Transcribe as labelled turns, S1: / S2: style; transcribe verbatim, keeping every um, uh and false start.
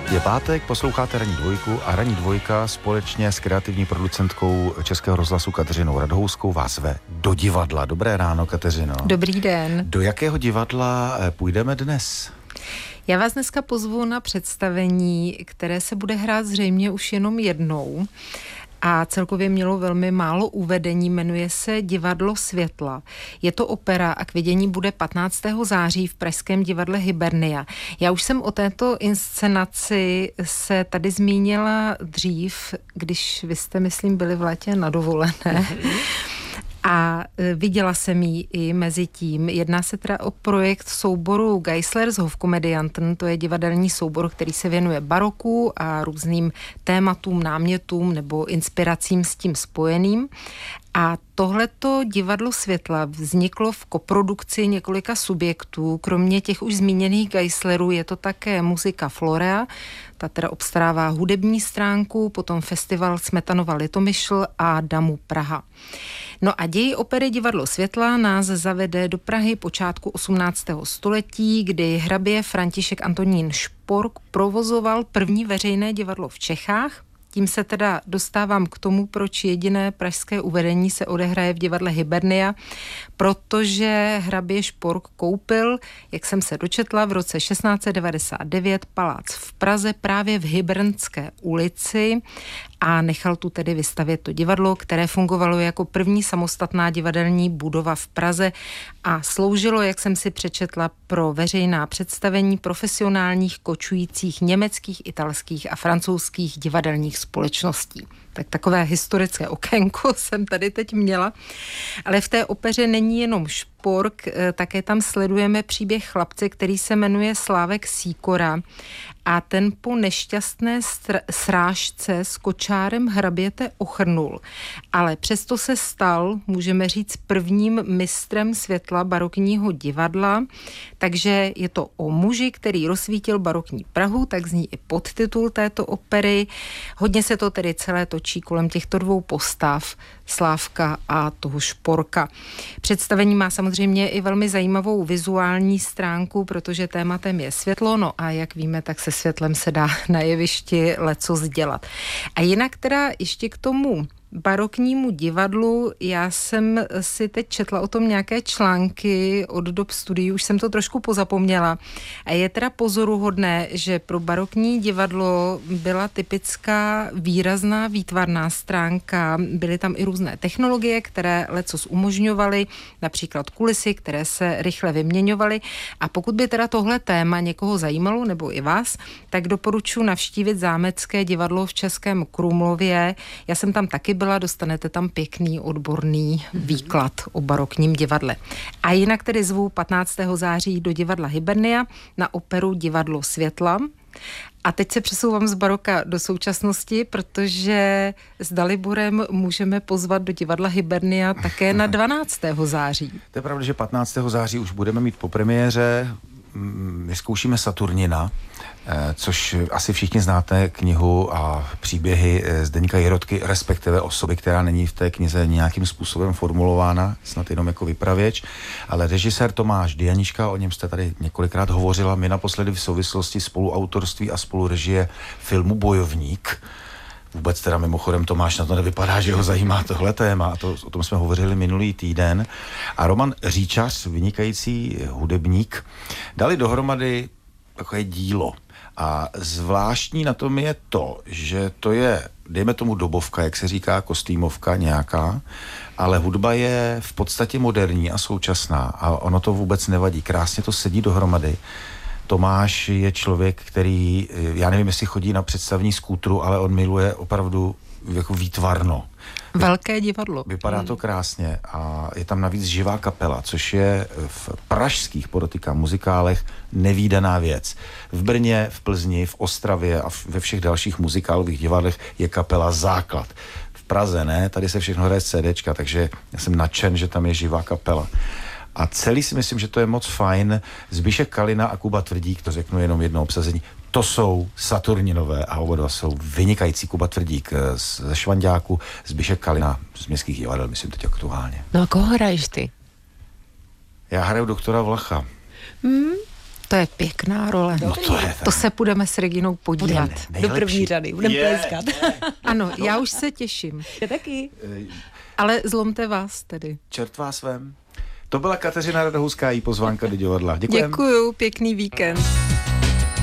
S1: Je pátek, posloucháte Ranní dvojku a Ranní dvojka společně s kreativní producentkou Českého rozhlasu Kateřinou Radhouskou vás ve do divadla. Dobré ráno, Kateřino.
S2: Dobrý den.
S1: Do jakého divadla půjdeme dnes?
S2: Já vás dneska pozvu na představení, které se bude hrát zřejmě už jenom jednou a celkově mělo velmi málo uvedení, jmenuje se Divadlo světla. Je to opera a k vidění bude patnáctého září v pražském divadle Hybernia. Já už jsem o této inscenaci se tady zmínila dřív, když vy jste, myslím, byli v létě na dovolené. A viděla jsem ji i mezi tím. Jedná se teda o projekt souboru Geisler's Hofkomedianten, to je divadelní soubor, který se věnuje baroku a různým tématům, námětům nebo inspiracím s tím spojeným. A tohleto Divadlo světla vzniklo v koprodukci několika subjektů. Kromě těch už zmíněných Geislerů je to také muzika Florea, ta teda obstarává hudební stránku, potom festival Smetanova Litomyšl a Damu Praha. No a děj opery Divadlo světla nás zavede do Prahy počátku osmnáctého století, kdy hrabě František Antonín Špork provozoval první veřejné divadlo v Čechách. Tím se teda dostávám k tomu, proč jediné pražské uvedení se odehraje v divadle Hybernia, protože hrabě Špork koupil, jak jsem se dočetla, v roce šestnáct set devadesát devět palác v Praze právě v Hybernské ulici a nechal tu tedy vystavět to divadlo, které fungovalo jako první samostatná divadelní budova v Praze a sloužilo, jak jsem si přečetla, pro veřejná představení profesionálních kočujících německých, italských a francouzských divadelních společností. Tak takové historické okénko jsem tady teď měla. Ale v té opeře není jenom Špork, také tam sledujeme příběh chlapce, který se jmenuje Slávek Sýkora a ten po nešťastné str- srážce s kočárem hraběte ochrnul. Ale přesto se stal, můžeme říct, prvním mistrem světla barokního divadla, takže je to o muži, který rozsvítil barokní Prahu, tak zní i podtitul této opery. Hodně se to tedy celé točí kolem těchto dvou postav, Slávka a toho Šporka. Představení má samozřejmě i velmi zajímavou vizuální stránku, protože tématem je světlo, no a jak víme, tak se světlem se dá na jevišti lecos dělat. A jinak teda ještě k tomu baroknímu divadlu, já jsem si teď četla o tom nějaké články od dob studií, už jsem to trošku pozapomněla. A je teda pozoruhodné, že pro barokní divadlo byla typická výrazná výtvarná stránka, byly tam i různé technologie, které lecos umožňovaly, například kulisy, které se rychle vyměňovaly. A pokud by teda tohle téma někoho zajímalo, nebo i vás, tak doporučuji navštívit Zámecké divadlo v Českém Krumlově. Já jsem tam taky byla, dostanete tam pěkný odborný výklad o barokním divadle. A jinak tedy zvu patnáctého září do divadla Hybernia na operu Divadlo světla. A teď se přesouvám z baroka do současnosti, protože s Daliborem můžeme pozvat do divadla Hybernia také na dvanáctého září.
S1: To je pravda, že patnáctého září už budeme mít po premiéře. My zkoušíme Saturnina, což asi všichni znáte knihu a příběhy Zdeňka Jirotky, respektive osoby, která není v té knize nějakým způsobem formulována, snad jenom jako vypravěč, ale režisér Tomáš Dianička, o něm jste tady několikrát hovořila, my naposledy v souvislosti spoluautorství a spolurežie filmu Bojovník. Vůbec teda mimochodem Tomáš na to nevypadá, že ho zajímá tohle téma, a to, o tom jsme hovořili minulý týden. A Roman Říčař, vynikající hudebník, dali dohromady takové dílo. A zvláštní na tom je to, že to je, dejme tomu dobovka, jak se říká, kostýmovka nějaká, ale hudba je v podstatě moderní a současná a ono to vůbec nevadí. Krásně to sedí dohromady. Tomáš je člověk, který, já nevím, jestli chodí na představní skútru, ale on miluje opravdu jako výtvarno.
S2: Velké divadlo.
S1: Vypadá to krásně a je tam navíc živá kapela, což je v pražských, podotýkám, muzikálech nevídaná věc. V Brně, v Plzni, v Ostravě a ve všech dalších muzikálových divadlech je kapela základ. V Praze ne, tady se všechno hraje z CDčka, takže já jsem nadšen, že tam je živá kapela. A celý si myslím, že to je moc fajn. Zbyšek Kalina a Kuba Tvrdík, to řeknu jenom jedno obsazení, to jsou Saturninové a oba dva jsou vynikající. Kuba Tvrdík ze Švanďáku, Zbyšek Kalina z Městských divadel, myslím teď aktuálně.
S3: No a koho hraješ ty?
S1: Já hraju doktora Vlacha.
S3: Hmm,
S2: To je pěkná role.
S1: No to, je
S2: to se půjdeme s Reginou podívat.
S3: Budeme do první řady, budeme pleskat.
S2: Ano, já už se těším.
S3: Já taky.
S2: Ale zlomte vás tedy.
S1: Čert vás vem. To byla Kateřina Radohouská, jí pozvánka do divadla. Děkujem.
S2: Děkuju, pěkný víkend.